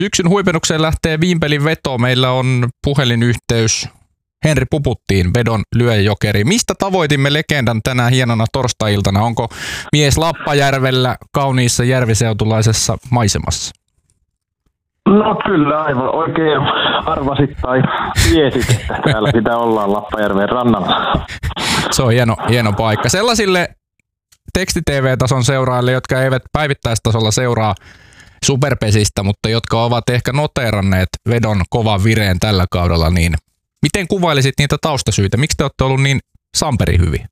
Syksyn huipennukseen lähtee Viimpelin veto. Meillä on puhelinyhteys Henri Puputtiin, vedon lyöjäjokeri. Mistä tavoitimme legendan tänään hienona torstai-iltana? Onko mies Lappajärvellä kauniissa järviseutulaisessa maisemassa? No kyllä, aivan oikein arvasit tai tiesit, että täällä sitä ollaan Lappajärven rannalla. Se on hieno paikka. Sellaisille teksti-TV-tason seuraajille, jotka eivät päivittäistasolla seuraa Superpesistä, mutta jotka ovat ehkä noteeranneet vedon kovan vireen tällä kaudella, niin miten kuvailisit niitä taustasyitä? Miksi te olette ollut niin samperi hyviä?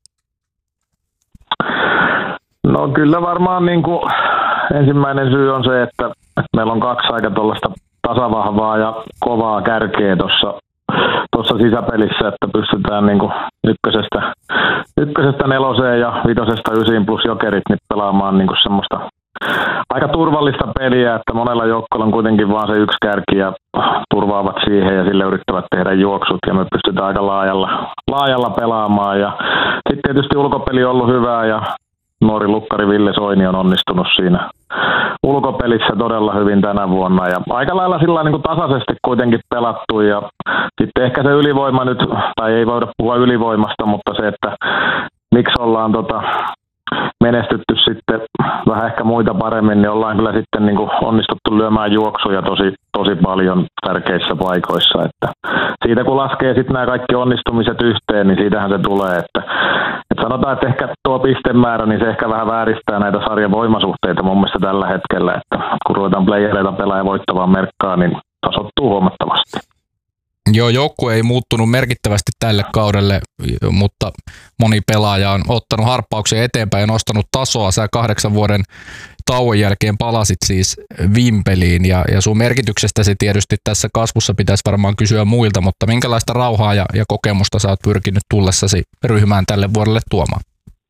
No kyllä varmaan niin kuin ensimmäinen syy on se, että meillä on kaksi aika tuollaista tasavahvaa ja kovaa kärkeä tuossa sisäpelissä, että pystytään niin kuin ykkösestä neloseen ja vitosesta ysiin plus jokerit niin pelaamaan niin kuin semmoista aika turvallista peliä, että monella joukkueella on kuitenkin vaan se yksi kärki ja turvaavat siihen ja sille yrittävät tehdä juoksut ja me pystytään aika laajalla pelaamaan ja sitten tietysti ulkopeli on ollut hyvää ja nuori lukkari Ville Soini on onnistunut siinä ulkopelissä todella hyvin tänä vuonna ja aika lailla sillä niin kuin tasaisesti kuitenkin pelattu ja sitten ehkä se ylivoima nyt, tai ei voida puhua ylivoimasta, mutta se, että miksi ollaan menestytty sitten vähän ehkä muita paremmin, niin ollaan kyllä sitten niin kuin onnistuttu lyömään juoksuja tosi paljon tärkeissä paikoissa. Että siitä kun laskee sitten nämä kaikki onnistumiset yhteen, niin siitähän se tulee. Että sanotaan, että ehkä tuo pistemäärä, niin se ehkä vähän vääristää näitä sarjan voimasuhteita mun mielestä tällä hetkellä. Että kun ruvetaan playereita pelaamaan voittavaa merkkaa, niin tasoittuu huomattavasti. Joo, joukkue ei muuttunut merkittävästi tälle kaudelle, mutta moni pelaaja on ottanut harppauksia eteenpäin ja nostanut tasoa. Sä 8 vuoden tauon jälkeen palasit siis Vimpeliin ja sun merkityksestäsi tietysti tässä kasvussa pitäisi varmaan kysyä muilta, mutta minkälaista rauhaa ja kokemusta sä oot pyrkinyt tullessasi ryhmään tälle vuodelle tuomaan?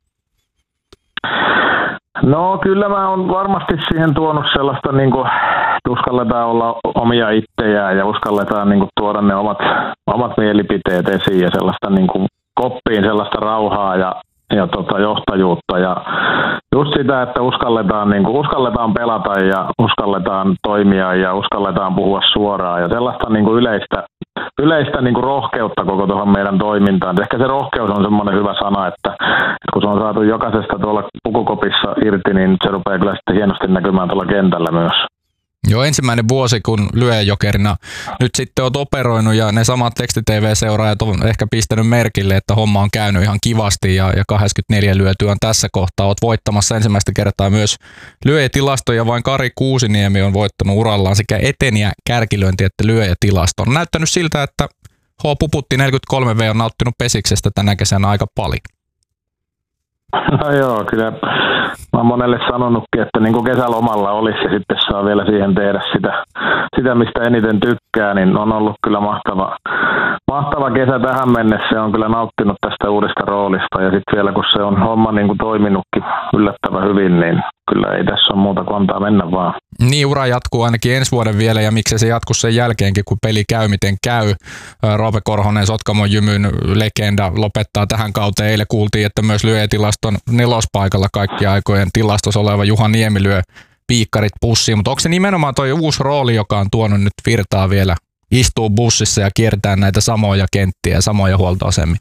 No kyllä mä oon varmasti siihen tuonut sellaista, niin kuin, että uskalletaan olla omia itsejään ja uskalletaan niin kuin, tuoda ne omat mielipiteet esiin ja sellaista niin kuin, koppiin sellaista rauhaa ja johtajuutta ja just sitä, että uskalletaan pelata ja uskalletaan toimia ja uskalletaan puhua suoraan ja sellaista niin kuin yleistä niin kuin rohkeutta koko tuohon meidän toimintaan. Ehkä se rohkeus on semmoinen hyvä sana, että kun se on saatu jokaisesta tuolla pukukopissa irti, niin se rupeaa kyllä sitten hienosti näkymään tuolla kentällä myös. Joo, ensimmäinen vuosi, kun lyöjäjokerina nyt sitten olet operoinut ja ne samat teksti-TV-seuraajat on ehkä pistänyt merkille, että homma on käynyt ihan kivasti ja 84 lyötyä on tässä kohtaa. Olet voittamassa ensimmäistä kertaa myös lyöjätilastoja, vain Kari Kuusiniemi on voittanut urallaan sekä eteniä kärkilyönti että lyöjätilaston. On näyttänyt siltä, että H. Puputti 43V on nauttinut Pesiksestä tänä kesänä aika paljon. No joo, kyllä mä oon monelle sanonutkin, että niin kuin kesälomalla olisi ja sitten saa vielä siihen tehdä sitä mistä eniten tykkää, niin on ollut kyllä mahtava kesä tähän mennessä. On kyllä nauttinut tästä uudesta roolista ja sitten vielä kun se on homma niin kuin toiminutkin yllättävän hyvin, niin kyllä ei tässä ole muuta kuin antaa mennä vaan. Niin, ura jatkuu ainakin ensi vuoden vielä ja miksei se jatku sen jälkeenkin, kun peli käy miten käy. Roope Korhonen, Sotkamon Jymyn legenda, lopettaa tähän kauteen. Eilen kuultiin, että myös lyöjätilaston nelospaikalla kaikki aikojen tilastossa oleva Juha Niemi lyö piikkarit pussiin. Mutta onko se nimenomaan tuo uusi rooli, joka on tuonut nyt virtaa vielä, istuu bussissa ja kiertää näitä samoja kenttiä ja samoja huoltoasemia?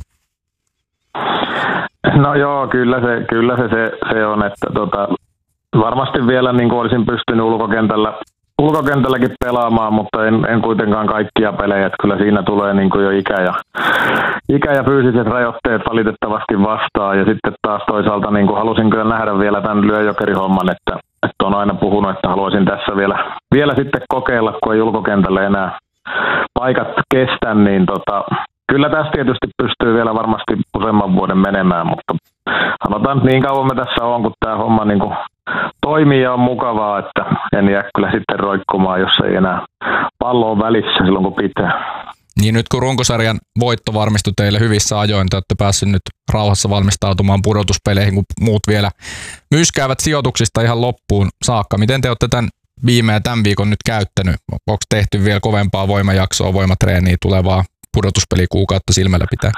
No joo, kyllä se on, että varmasti vielä niin kuin olisin pystynyt ulkokentälläkin pelaamaan, mutta en kuitenkaan kaikkia pelejä. Että kyllä siinä tulee niin kuin jo ikä ja fyysiset rajoitteet valitettavasti vastaan. Ja sitten taas toisaalta niin kuin halusin kyllä nähdä vielä tämän lyöjäjokerihomman, että on aina puhunut, että haluaisin tässä vielä sitten kokeilla, kun ei ulkokentällä enää paikat kestä, niin kyllä tässä tietysti pystyy vielä varmasti useamman vuoden menemään, mutta sanotaan, että niin kauan me tässä on, kun tämä homma niin kuin toimii ja on mukavaa, että en jää kyllä sitten roikkumaan, jos ei enää pallo on välissä silloin, kun pitää. Niin nyt kun runkosarjan voitto varmistui teille hyvissä ajoin, te olette päässeet nyt rauhassa valmistautumaan pudotuspeleihin, kun muut vielä myskäävät sijoituksista ihan loppuun saakka. Miten te olette tämän viime ja tämän viikon nyt käyttänyt? Onko tehty vielä kovempaa voimajaksoa, voimatreeniä tulevaa pudotuspelikuukautta silmällä pitää?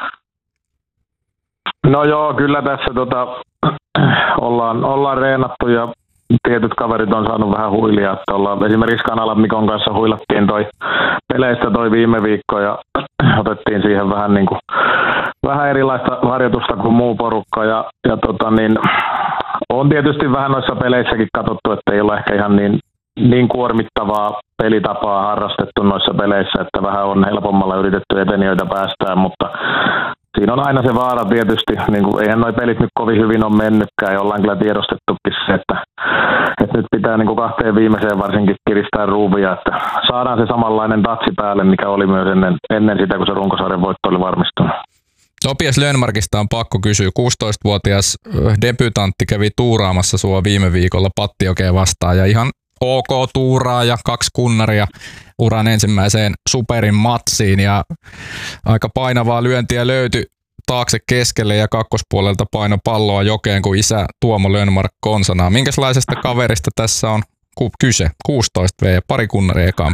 No joo, kyllä tässä ollaan reenattu ja tietyt kaverit on saanut vähän huilia, että ollaan esimerkiksi Kanalan Mikon kanssa huilattiin peleistä viime viikko ja otettiin siihen vähän erilaista harjoitusta kuin muu porukka ja on tietysti vähän noissa peleissäkin katsottu, että ei ole ehkä ihan niin kuormittavaa pelitapaa harrastettu noissa peleissä, että vähän on helpommalla yritetty etenijöitä päästään, mutta siinä on aina se vaara tietysti, eihän noi pelit nyt kovin hyvin ole mennytkään ja ollaan kyllä tiedostettukin se, että nyt pitää kahteen viimeiseen varsinkin kiristää ruuvia, että saadaan se samanlainen tatsi päälle, mikä oli myös ennen sitä, kun se runkosarjan voitto oli varmistunut. Topias Lönnmarkista on pakko kysyä. 16-vuotias debyytantti kävi tuuraamassa sua viime viikolla Pattiokeen vastaan ja ihan OK tuuraa ja 2 kunnaria uran ensimmäiseen superin matsiin ja aika painavaa lyöntiä löytyi taakse keskelle ja kakkospuolelta paino palloa jokeen, kun isä Tuomo Lönnmark konsanaa. Minkälaisesta kaverista tässä on kyse? 16 V ja pari kunnaria ekaan.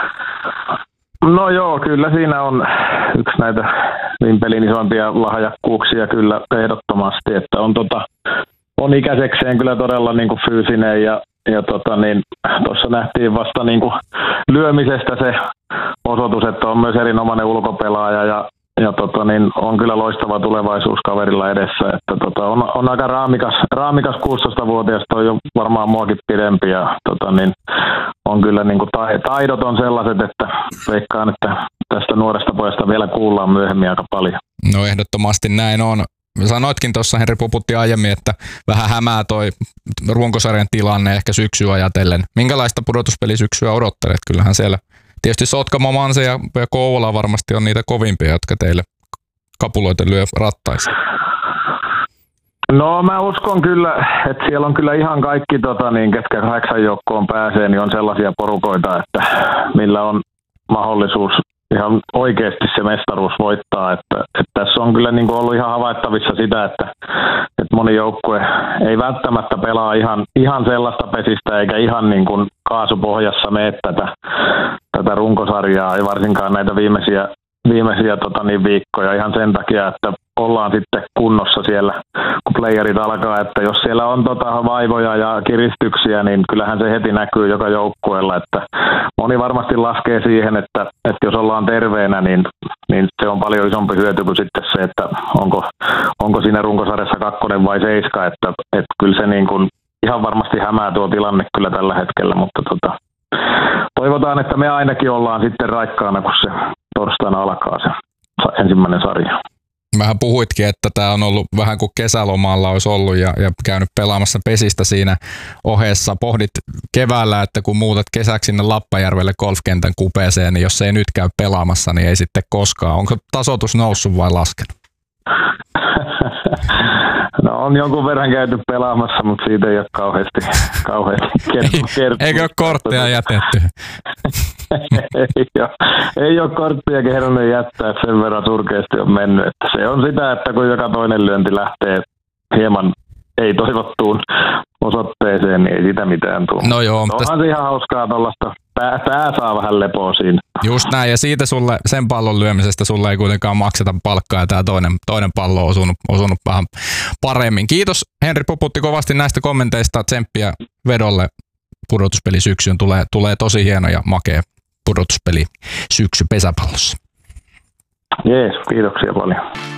No joo, kyllä siinä on yksi näitä pelin isoimpia lahjakkuuksia kyllä ehdottomasti, että on ikäisekseen kyllä todella fyysinen ja tuossa nähtiin vasta lyömisestä se osoitus, että on myös erinomainen ulkopelaaja ja on kyllä loistava tulevaisuus kaverilla edessä, että on aika raamikas 16-vuotias, toi jo varmaan muakin pidempi ja on kyllä taidot on sellaiset, että veikkaan, että tästä nuoresta pojasta vielä kuullaan myöhemmin aika paljon. No ehdottomasti näin on. Sanoitkin tuossa Henri Puputti aiemmin, että vähän hämää toi runkosarjan tilanne ehkä syksyä ajatellen. Minkälaista pudotuspelisyksyä odottelet? Kyllähän siellä tietysti Sotkamo, Manse ja Kouvola varmasti on niitä kovimpia, jotka teille kapuloita lyö rattaisiin. No mä uskon kyllä, että siellä on kyllä ihan kaikki, ketkä 8 joukkoon pääsee, niin on sellaisia porukoita, että millä on mahdollisuus ihan oikeasti se mestaruus voittaa. Että tässä on kyllä ollut ihan havaittavissa sitä, että moni joukkue ei välttämättä pelaa ihan sellaista pesistä eikä ihan kaasupohjassa mene tätä runkosarjaa, ei varsinkaan näitä viimeisiä viikkoja ihan sen takia, että ollaan sitten kunnossa siellä, kun playerit alkaa, että jos siellä on vaivoja ja kiristyksiä, niin kyllähän se heti näkyy joka joukkueella, että moni varmasti laskee siihen, että jos ollaan terveenä, niin se on paljon isompi hyöty kuin sitten se, että onko siinä runkosarjassa 2 vai 7, että kyllä se ihan varmasti hämää tuo tilanne kyllä tällä hetkellä, mutta toivotaan, että me ainakin ollaan sitten raikkaana, kun se torstaina alkaa se ensimmäinen sarja. Vähän puhuitkin, että tämä on ollut vähän kuin kesälomalla olisi ollut ja käynyt pelaamassa pesistä siinä ohessa. Pohdit keväällä, että kun muutat kesäksi sinne Lappajärvelle golfkentän kupeeseen, niin jos ei nyt käy pelaamassa, niin ei sitten koskaan. Onko tasoitus noussut vai laskenut? No on jonkun verran käyty pelaamassa, mutta siitä ei ole kauheasti kertonut. Eikö ole kortteja jätetty? ei ole korttia kehdannut jättää, sen verran surkeasti on mennyt. Että se on sitä, että kun joka toinen lyönti lähtee hieman ei toivottuun osoitteeseen, niin ei sitä mitään tule. No joo, onhan se ihan hauskaa tuollaista. Tää saa vähän lepoa siinä. Just näin, ja siitä sen pallon lyömisestä sulle ei kuitenkaan makseta palkkaa, ja tämä toinen pallo on osunut vähän paremmin. Kiitos Henri Puputti kovasti näistä kommenteista, tsemppiä vedolle pudotuspelisyksyyn. Tulee tosi hieno ja makea pudotuspelisyksy pesäpallossa. Jees, kiitoksia paljon.